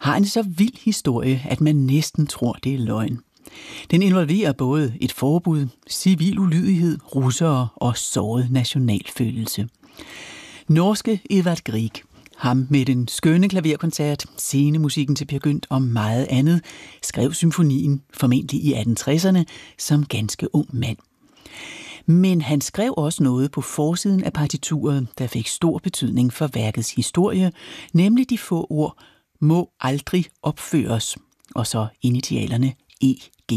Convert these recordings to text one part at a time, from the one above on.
har en så vild historie, at man næsten tror, det er løgn. Den involverer både et forbud, civil ulydighed, russere og såret nationalfølelse. Norske Edvard Grieg, ham med den skønne klaverkoncert, scenemusikken til Peer Gynt og meget andet, skrev symfonien formentlig i 1860'erne som ganske ung mand. Men han skrev også noget på forsiden af partituret, der fik stor betydning for værkets historie, nemlig de få ord, må aldrig opføres, og så initialerne EG.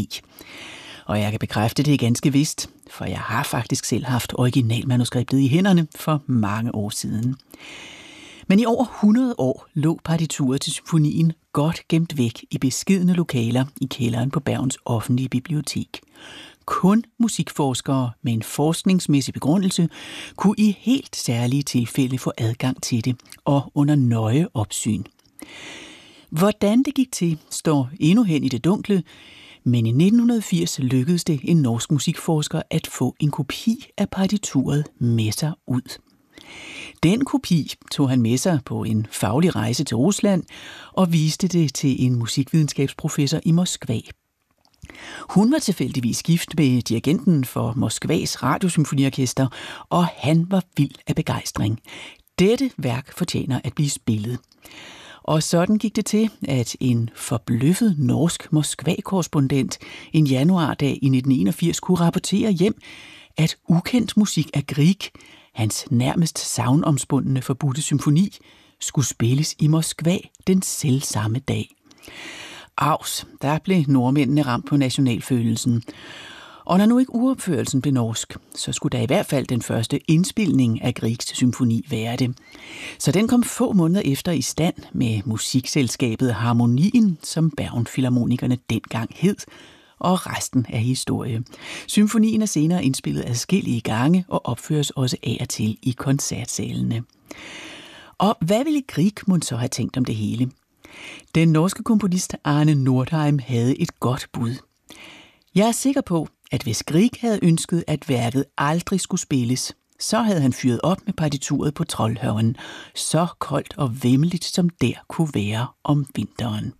Og jeg kan bekræfte det ganske vist, for jeg har faktisk selv haft originalmanuskriptet i hænderne for mange år siden. Men i over 100 år lå partituret til symfonien godt gemt væk i beskedne lokaler i kælderen på Bergens offentlige bibliotek. Kun musikforskere med en forskningsmæssig begrundelse kunne i helt særlige tilfælde få adgang til det og under nøje opsyn. Hvordan det gik til, står endnu hen i det dunkle, men i 1980 lykkedes det en norsk musikforsker at få en kopi af partituret med sig ud. Den kopi tog han med sig på en faglig rejse til Rusland og viste det til en musikvidenskabsprofessor i Moskva. Hun var tilfældigvis gift med dirigenten for Moskvas radiosymfoniorkester, og han var vild af begejstring. Dette værk fortjener at blive spillet. Og sådan gik det til, at en forbløffet norsk Moskva-korrespondent en januardag i 1981 kunne rapportere hjem, at ukendt musik af Grieg, hans nærmest sagnomspundne forbudte symfoni, skulle spilles i Moskva den selvsamme dag. Avs, der blev nordmændene ramt på nationalfølelsen. Og når nu ikke uropførelsen blev norsk, så skulle der i hvert fald den første indspilning af Griegs symfoni være det. Så den kom få måneder efter i stand med musikselskabet Harmonien, som Bergenfilharmonikerne dengang hed, og resten af historie. Symfonien er senere indspillet adskillige gange og opføres også af og til i koncertsalene. Og hvad ville Grieg mon så have tænkt om det hele? Den norske komponist Arne Nordheim havde et godt bud. Jeg er sikker på, at hvis Grieg havde ønsket, at værket aldrig skulle spilles, så havde han fyret op med partituret på Troldhøjen, så koldt og vemmeligt som der kunne være om vinteren.